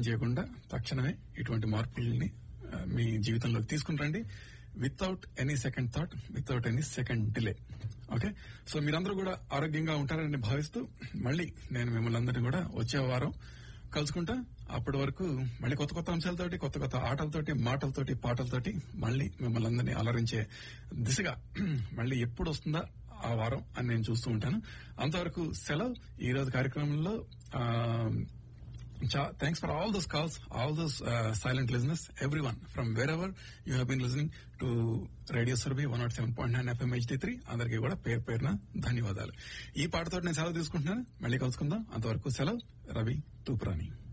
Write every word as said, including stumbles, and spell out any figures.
చేయకుండా తక్షణమే ఇటువంటి మార్పుల్ని ఆ, మీ జీవితంలోకి తీసుకుని రండి without any second thought, without any second delay. Okay, so మీరందరూ కూడా ఆరోగ్యంగా ఉంటారని భావిస్తూ మళ్ళీ నేను మిమ్మల్ని అందరినీ కూడా వచ్చే వారం కలుసుకుంటా. అప్పటి వరకు మళ్ళీ కొత్త కొత్త అంశాలతోటి, కొత్త కొత్త ఆటలతోటి, మాటలతోటి, పాటలతోటి మళ్ళీ మిమ్మల్ని అందరినీ అలరించే దిశగా మళ్ళీ ఎప్పుడు వస్తుందా ఆ వారం అని నేను చూస్తూ ఉంటాను. అంతవరకు సెలవు. ఈ రోజు కార్యక్రమంలో thanks for all those calls, all those silent listeners, every one from where ever you have been listening to radio Surabhi one not seven point nine FM HD three. అందరికీ కూడా పేరు పేరున ధన్యవాదాలు. ఈ పాటతో నేను సెలవు తీసుకుంటున్నాను. మళ్ళీ కలుసుకుందాం. అంతవరకు సెలవు. రవి తూపురాణి.